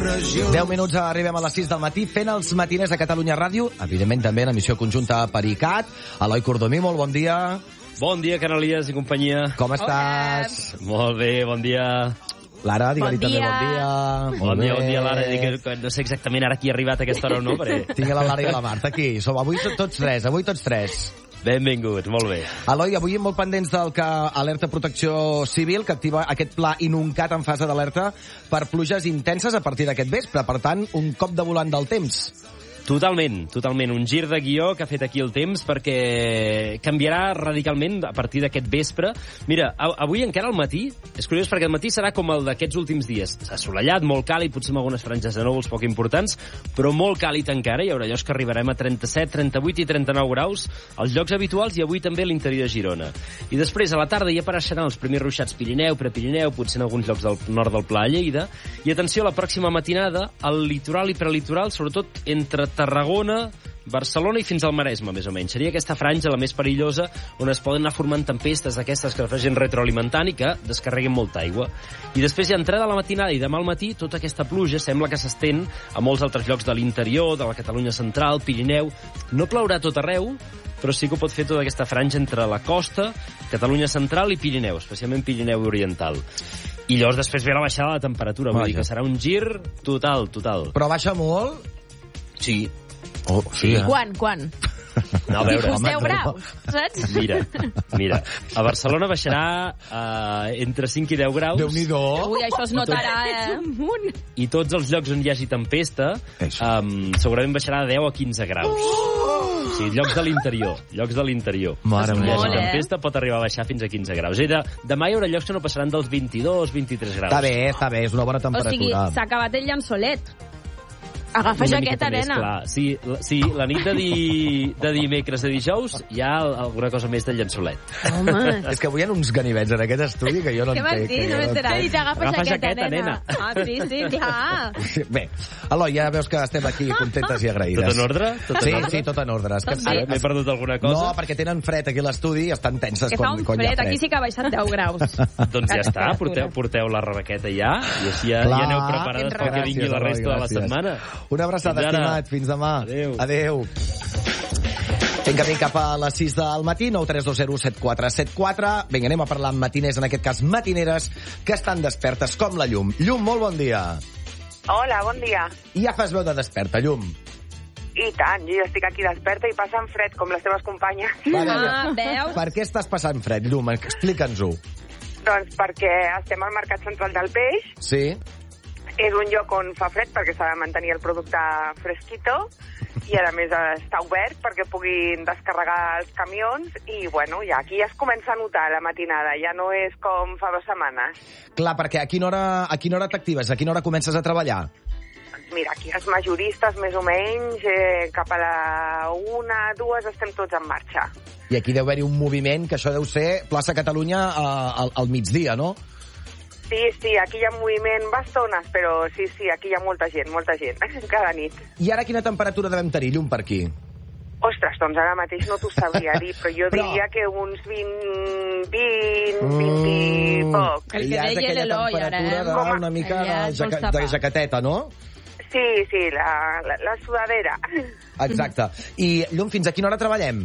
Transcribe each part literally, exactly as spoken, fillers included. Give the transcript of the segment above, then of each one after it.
deu minuts, arribem a les sis del matí, fent els matiners a Catalunya Ràdio, evidentment també en emissió conjunta per I C A T. Eloi Cordomí, molt bon dia. Bon dia, Canalies i companyia. Com estàs? Hola. Molt bé, bon dia. Lara, digue-li també bon dia. Bon dia, bon dia, Lara. Dic que no sé exactament ara qui ha arribat a aquesta hora o no, perquè... Tinc la Lara i la Marta aquí. Som avui tots tres, avui tots tres. Benvinguts, molt bé. Eloi, avui molt pendents del que Alerta Protecció Civil, que activa aquest pla Inuncat en fase d'alerta per pluges intenses a partir d'aquest vespre. Per tant, un cop de volant del temps. Totalment, totalment. Un gir de guió que ha fet aquí el temps perquè canviarà radicalment a partir d'aquest vespre. Mira, avui encara al matí, és curiós perquè el matí serà com el d'aquests últims dies. Assolellat, molt càlid, potser amb algunes franges de núvols poc importants, però molt càlid encara. Hi haurà llocs que arribarem a trenta-set, trenta-vuit i trenta-nou graus, als llocs habituals i avui també a l'interior de Girona. I després, a la tarda, ja apareixeran els primers ruixats Pirineu, Prepirineu, potser en alguns llocs del nord del Pla de Lleida. I atenció, la pròxima matinada, al litoral i prelitoral, sobretot entre Tarragona, Barcelona i fins al Maresme, més o menys. Seria aquesta franja la més perillosa on es poden anar formant tempestes d'aquestes que es vagin retroalimentant i que descarreguen molta aigua. I després, ja entrada a la matinada i demà al matí, tota aquesta pluja sembla que s'estén a molts altres llocs de l'interior, de la Catalunya central, Pirineu. No plourà tot arreu, però sí que ho pot fer tota aquesta franja entre la costa, Catalunya central i Pirineu, especialment Pirineu oriental. I llavors després ve la baixada de la temperatura, vull dir que serà un gir total, total. Però baixa molt? Sí. Oh, sí, eh? Quan, quan? No, a veure, Tipus deu graus, saps? Mira, mira, a Barcelona baixarà uh, entre cinc i deu graus. Déu-n'hi-do. Ui, això es notarà, eh? I tots els llocs on hi hagi tempesta, um, segurament baixarà de deu a quinze graus. Oh! O sigui, llocs de l'interior, llocs de l'interior. Mare on hi hagi meva. tempesta pot arribar a baixar fins a quinze graus. I de, demà hi haurà llocs que no passaran dels vint-i-dos, vint-i-tres graus. Està bé, està bé, és una bona temperatura. O sigui, s'ha acabat el llençolet. Agafa Una jaqueta, miqueta més, nena. clar. Sí, la, sí, la nit de, di, de dimecres de dijous hi ha alguna cosa més del llençolet. Home. És que avui hi ha uns ganivets en aquest estudi que jo no Què vas entenc. dir? No m'he enterat. T'agafa Agafa jaqueta, jaqueta, nena. nena. Ah, sí, sí, clar. Bé, Eloi, ja veus que estem aquí contentes i agraïdes. Tot en ordre? Tot Sí, en ordre? sí, tot en ordre. És que Tot Ah, bé. M'he perdut alguna cosa? No, perquè tenen fred aquí a l'estudi i estan tenses Que fa quan, un quan hi ha fred. fred. Aquí sí que ha baixat deu graus. Doncs ja està, porteu, porteu la rebequeta ja, i així ja, Clar. ja aneu preparades pel que vingui la resta de la setmana. Una abraçada, Fins ara. estimat. Fins demà. Adéu. Adéu. Fent camí cap a les sis del matí, nou tres dos zero set quatre set quatre. Vinga, anem a parlar amb matiners, en aquest cas matineres, que estan despertes com la llum. Llum, molt bon dia. Hola, bon dia. I ja fas veu de desperta, Llum. I tant, jo ja estic aquí desperta i passant fred, com les teves companyes. Ah, veus? Per què estàs passant fred, Llum? Explica'ns-ho. Doncs perquè estem al Mercat Central del Peix. Sí? És un lloc on fa fred perquè s'ha de mantenir el producte fresquito i a més està obert perquè puguin descarregar els camions i bueno, ja aquí ja es comença a notar la matinada, ja no és com fa dues setmanes. Clar, perquè a quina hora, a quina hora t'actives? A quina hora comences a treballar? Mira, aquí els majoristes més o menys eh, cap a la una, dues estem tots en marxa. I aquí deu haver-hi un moviment, que això deu ser plaça Catalunya eh, al, al migdia, no? Sí, sí, aquí hi ha moviment bastones, però sí, sí, aquí hi ha molta gent, molta gent, cada nit. I ara quina temperatura devem tenir, Llum, per aquí? Ostres, doncs ara mateix no t'ho sabria dir, però jo Però- diria que uns vint, vint, vint i poc. El que ja és deia aquella l'Eloi, ara, temperatura eh? de, Com a- una mica Ja de, et vols jaca, tapar. de jaqueteta, no? Sí, sí, la, la, la sudadera. Exacte. I, Llum, fins a quina hora treballem?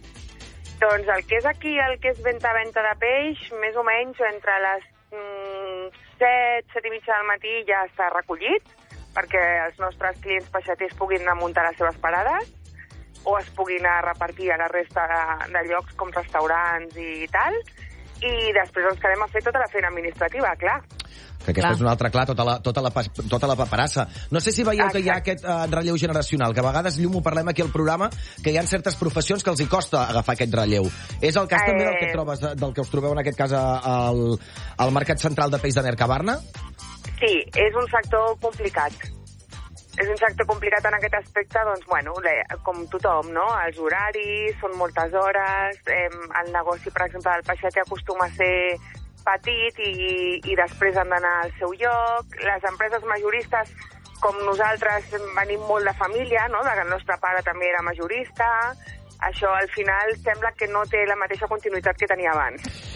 Doncs el que és aquí, el que és venta-venta de peix, més o menys entre les mm, set, set i mitja del matí ja està recollit, perquè els nostres clients peixaters puguin anar a muntar les seves parades o es puguin anar a repartir a la resta de, de llocs com restaurants i tal, i després ens quedem a fer tota la feina administrativa, clar. Que aquesta Clar. és una altra, clar, tota la, tota la, pas- tota la paperassa. No sé si veieu que hi ha Exacte. aquest uh, relleu generacional, que a vegades, Llum, ho parlem aquí al programa, que hi ha certes professions que els hi costa agafar aquest relleu. És el cas eh... també del que, et trobes, del que us trobeu en aquest cas a- al, al Mercat Central de Peix de Mercabarna? Sí, és un sector complicat. És un sector complicat en aquest aspecte, doncs, bueno, le- com tothom, no? Els horaris, són moltes hores, eh, el negoci, per exemple, del peixater acostuma a ser petit i, i després han d'anar al seu lloc. Les empreses majoristes, com nosaltres, venim molt de família, no? El nostre pare també era majorista. Això, al final, sembla que no té la mateixa continuïtat que tenia abans.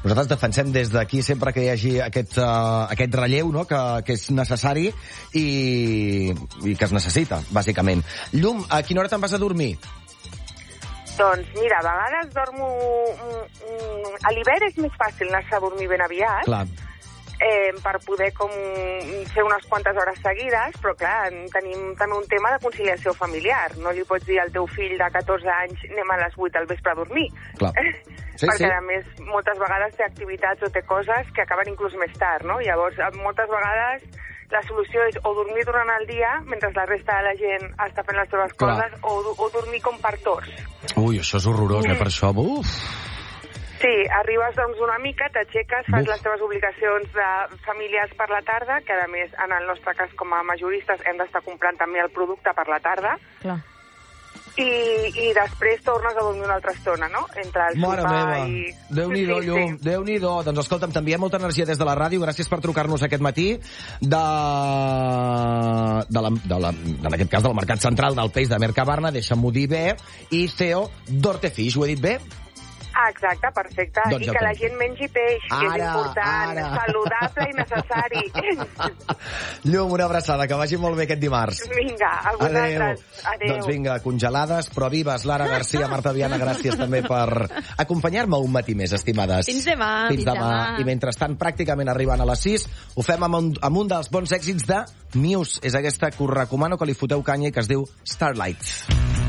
nosaltres defensem des d'aquí sempre que hi hagi aquest, uh, aquest relleu, no?, que, que és necessari i, i que es necessita, bàsicament. Llum, a quina hora te'n vas a dormir? Doncs mira, a vegades dormo... A l'hivern és més fàcil anar-se a dormir ben aviat. Clar. Eh, per poder com fer unes quantes hores seguides, però clar, tenim també un tema de conciliació familiar. No li pots dir al teu fill de catorze anys anem a les vuit al vespre a dormir. Clar. Sí, perquè, sí. a més, moltes vegades té activitats o té coses que acaben inclús més tard, no? Llavors, moltes vegades la solució és o dormir durant el dia, mentre la resta de la gent està fent les seves Clar. coses, o, o dormir com per torns. Ui, això és horrorós, eh, per això. Uf. Sí, arribes doncs una mica, t'aixeques, fas Uf. les teves obligacions de familiars per la tarda, que a més, en el nostre cas com a majoristes, hem d'estar comprant també el producte per la tarda, Clar. i, i després tornes a dormir una altra estona, no? Entre el Mare sopar meva, i... Déu-n'hi-do, Sí, sí, Llum, sí. Déu-n'hi-do. Doncs escolta'm, t'enviem molta energia des de la ràdio, gràcies per trucar-nos aquest matí de... de, la, de la, en aquest cas del Mercat Central del Peix de Mercabarna, deixa'm-ho dir bé, i C E O d'Hortefix, ho he dit bé? Ah, exacte, perfecte. Doncs I ja que la penso. gent mengi peix, que és Ara, important, ara. saludable i necessari. Llum, una abraçada, que vagi molt bé aquest dimarts. Vinga, a vosaltres. Adéu. Doncs vinga, congelades, però vives. Lara Garcia, Marta Viana, gràcies també per acompanyar-me un matí més, estimades. Fins demà. Fins Fins demà. demà. I mentrestant, pràcticament arribant a les sis, ho fem amb un, amb un dels bons èxits de Muse. És aquesta que us recomano que li foteu canya i que es diu Starlight.